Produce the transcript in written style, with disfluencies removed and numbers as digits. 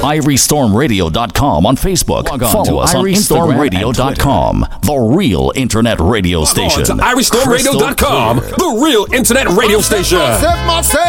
IrieStormRadio.com on Facebook. Follow us on IrieStormRadio.com, the real internet radio station. IrieStormRadio.com, the real internet radio station.